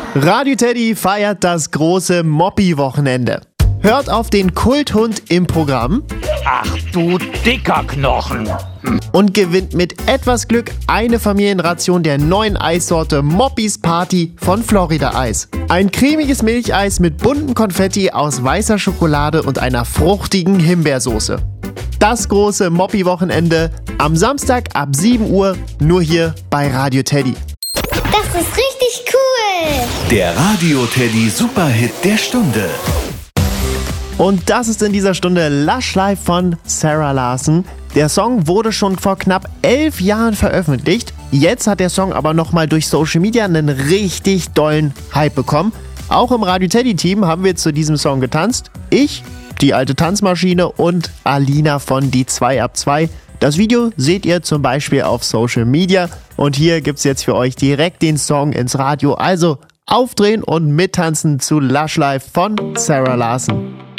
Radio Teddy feiert das große Moppi-Wochenende. Hört auf den Kulthund im Programm. Ach du dicker Knochen. Und gewinnt mit etwas Glück eine Familienration der neuen Eissorte Moppis Party von Florida Eis. Ein cremiges Milcheis mit bunten Konfetti aus weißer Schokolade und einer fruchtigen Himbeersoße. Das große Moppi-Wochenende am Samstag ab 7 Uhr nur hier bei Radio Teddy. Das ist richtig cool. Der Radio Teddy Superhit der Stunde. Und das ist in dieser Stunde Lush Life von Sarah Larsson. Der Song wurde schon vor knapp 11 Jahren veröffentlicht. Jetzt hat der Song aber nochmal durch Social Media einen richtig dollen Hype bekommen. Auch im Radio Teddy Team haben wir zu diesem Song getanzt. Ich, die alte Tanzmaschine und Alina von Die 2 ab 2. Das Video seht ihr zum Beispiel auf Social Media. Und hier gibt's jetzt für euch direkt den Song ins Radio. Also aufdrehen und mittanzen zu Lush Life von Sarah Larsson.